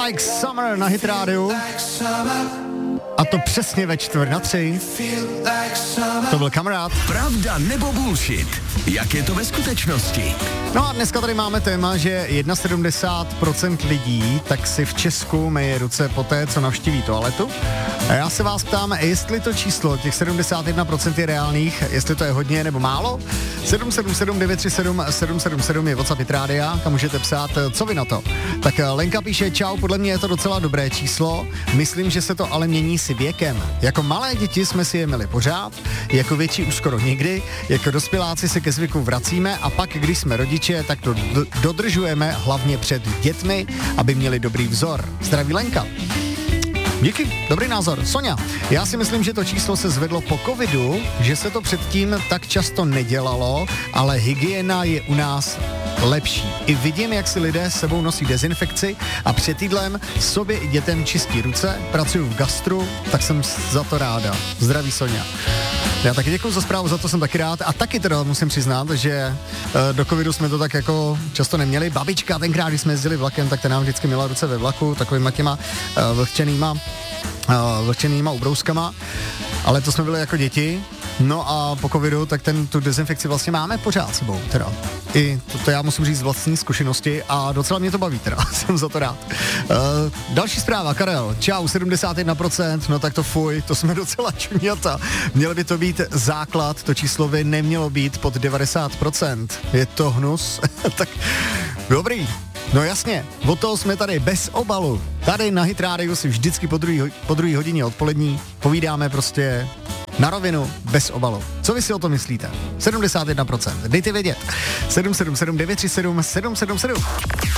Like Summer na Hit rádiu. A to přesně ve 2:45. To byl Kamarád. Pravda nebo bullshit? Jak je to ve skutečnosti? No a dneska tady máme téma, že 71% lidí tak si v Česku myje ruce poté, co navštíví toaletu. A já se vás ptám, jestli to číslo, těch 71% je reálných, jestli to je hodně nebo málo. 777 937 777 je WhatsApp Hit rádia, kam můžete psát, co vy na to. Tak Lenka píše, čau, podle mě je to docela dobré číslo, myslím, že se to ale mění si věkem. Jako malé děti jsme si je měli pořád, jako větší už skoro nikdy, jako dospěláci se ke zvyku vracíme a pak, když jsme rodiče, tak to dodržujeme hlavně před dětmi, aby měli dobrý vzor. Zdraví Lenka. Díky, dobrý názor. Sonja, já si myslím, že to číslo se zvedlo po covidu, že se to předtím tak často nedělalo, ale hygiena je u nás lepší. I vidím, jak si lidé s sebou nosí dezinfekci a před jídlem sobě i dětem čistí ruce, pracuju v gastru, tak jsem za to ráda. Zdraví Sonja. Já taky děkuju za zprávu, za to jsem taky rád a taky teda musím přiznat, že do covidu jsme to tak jako často neměli. Babička tenkrát, když jsme jezdili vlakem, tak ten nám vždycky měla ruce ve vlaku takovýma těma vlhčenýma ubrouskama, ale to jsme byli jako děti. No a po covidu, tak tu dezinfekci vlastně máme pořád sebou, teda. I to já musím říct z vlastní zkušenosti a docela mě to baví, teda, jsem za to rád. Další zpráva, Karel, čau, 71%, no tak to fuj, to jsme docela čuňata. Měl by to být základ, to číslo by nemělo být pod 90%. Je to hnus? Tak dobrý. No jasně, od toho jsme tady bez obalu. Tady na Hit rádiu si vždycky po druhý hodině odpolední povídáme prostě na rovinu, bez obalu. Co vy si o to myslíte? 71%. Dejte vědět. 777 937 777.